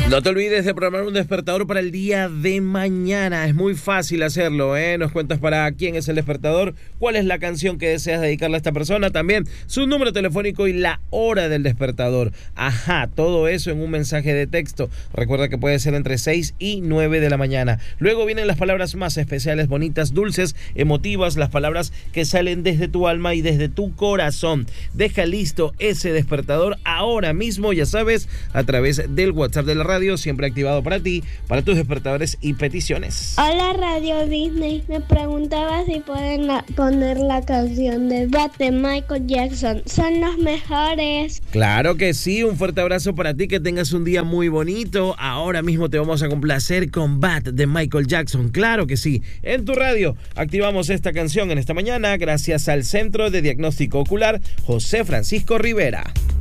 No te olvides de programar un despertador para el día de mañana. Es muy fácil hacerlo, ¿eh? Nos cuentas para quién es el despertador, cuál es la canción que deseas dedicarle a esta persona, también su número telefónico y la hora del despertador. Ajá, todo eso en un mensaje de texto. Recuerda que puede ser entre 6 y 9 de la mañana. Luego vienen las palabras más especiales, bonitas, dulces, emotivas, las palabras que salen desde tu alma y desde tu corazón. Deja listo ese despertador ahora mismo, ya sabes, a través del WhatsApp de la radio, siempre activado para ti, para tus despertadores y peticiones. Hola Radio Disney, me preguntaba si pueden poner la canción de Bad de Michael Jackson. Son los mejores. Claro que sí, un fuerte abrazo para ti, que tengas un día muy bonito. Ahora mismo te vamos a complacer con Bad de Michael Jackson. Claro que sí, en tu radio activamos esta canción en esta mañana gracias al Centro de Diagnóstico Ocular José Francisco Rivera.